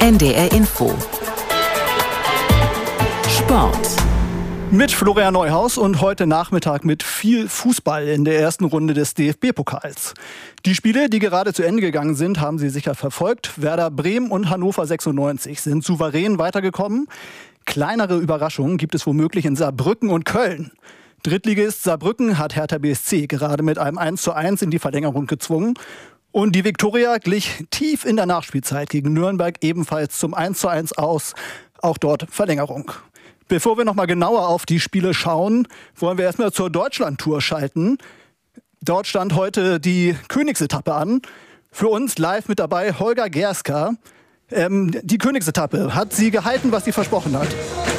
NDR Info. Sport. Mit Florian Neuhaus und heute Nachmittag mit viel Fußball in der ersten Runde des DFB-Pokals. Die Spiele, die gerade zu Ende gegangen sind, haben Sie sicher verfolgt. Werder Bremen und Hannover 96 sind souverän weitergekommen. Kleinere Überraschungen gibt es womöglich in Saarbrücken und Köln. Drittligist Saarbrücken hat Hertha BSC gerade mit einem 1:1 in die Verlängerung gezwungen. Und die Viktoria glich tief in der Nachspielzeit gegen Nürnberg ebenfalls zum 1:1 aus. Auch dort Verlängerung. Bevor wir noch mal genauer auf die Spiele schauen, wollen wir erstmal zur Deutschland-Tour schalten. Dort stand heute die Königsetappe an. Für uns live mit dabei Holger Gerska. Die Königsetappe, hat sie gehalten, was sie versprochen hat?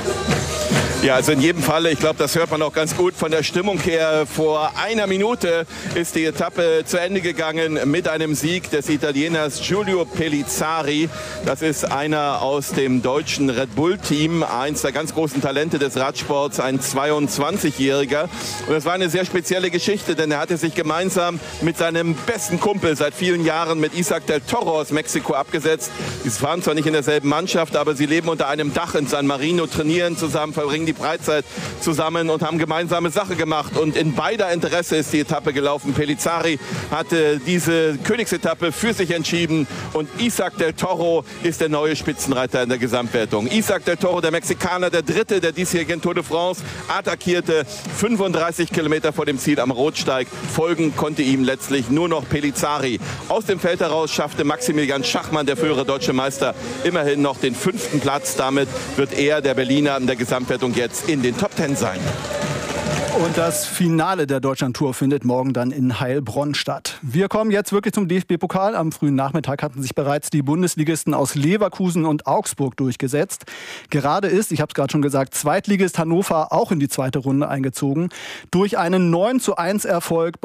Ja, also in jedem Falle, ich glaube, das hört man auch ganz gut von der Stimmung her. Vor einer Minute ist die Etappe zu Ende gegangen mit einem Sieg des Italieners Giulio Pellizzari. Das ist einer aus dem deutschen Red Bull-Team, eins der ganz großen Talente des Radsports, ein 22-Jähriger. Und das war eine sehr spezielle Geschichte, denn er hatte sich gemeinsam mit seinem besten Kumpel seit vielen Jahren, mit Isaac del Toro aus Mexiko, abgesetzt. Sie fahren zwar nicht in derselben Mannschaft, aber sie leben unter einem Dach in San Marino, trainieren zusammen, verbringen die Freizeit zusammen und haben gemeinsame Sache gemacht. Und in beider Interesse ist die Etappe gelaufen. Pellizzari hatte diese Königsetappe für sich entschieden und Isaac del Toro ist der neue Spitzenreiter in der Gesamtwertung. Isaac del Toro, der Mexikaner, der Dritte der diesjährigen Tour de France, attackierte 35 Kilometer vor dem Ziel am Rotsteig. Folgen konnte ihm letztlich nur noch Pellizzari. Aus dem Feld heraus schaffte Maximilian Schachmann, der frühere deutsche Meister, immerhin noch den 5. Platz. Damit wird er, der Berliner, in der Gesamtwertung jetzt in den Top 10 sein. Und das Finale der Deutschland-Tour findet morgen dann in Heilbronn statt. Wir kommen jetzt wirklich zum DFB-Pokal. Am frühen Nachmittag hatten sich bereits die Bundesligisten aus Leverkusen und Augsburg durchgesetzt. Gerade ist, ich habe es gerade schon gesagt, Zweitligist Hannover auch in die zweite Runde eingezogen durch einen 9:1 Erfolg